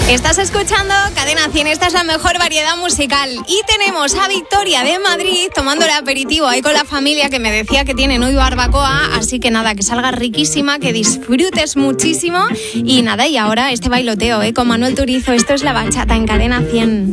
Estás escuchando Cadena 100, esta es la mejor variedad musical. Y tenemos a Victoria de Madrid tomando el aperitivo ahí con la familia, que me decía que tienen hoy barbacoa. Así que nada, que salga riquísima, que disfrutes muchísimo. Y nada, y ahora este bailoteo con Manuel Turizo. Esto es La Bachata en Cadena 100.